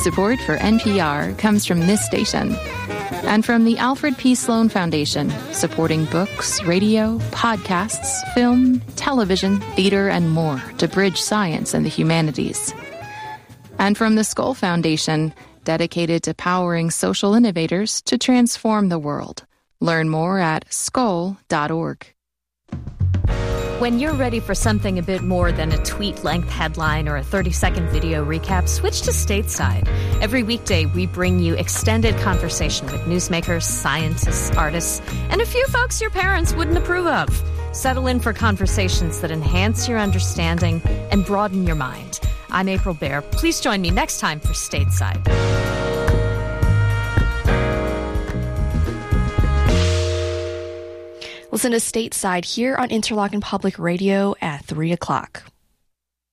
Support for NPR comes from this station and from the Alfred P. Sloan Foundation, supporting books, radio, podcasts, film, television, theater, and more to bridge science and the humanities. And from the Skoll Foundation, dedicated to powering social innovators to transform the world. Learn more at skoll.org. When you're ready for something a bit more than a tweet-length headline or a 30-second video recap, switch to Stateside. Every weekday, we bring you extended conversation with newsmakers, scientists, artists, and a few folks your parents wouldn't approve of. Settle in for conversations that enhance your understanding and broaden your mind. I'm April Baer. Please join me next time for Stateside. Listen to Stateside here on Interlochen Public Radio at 3 o'clock.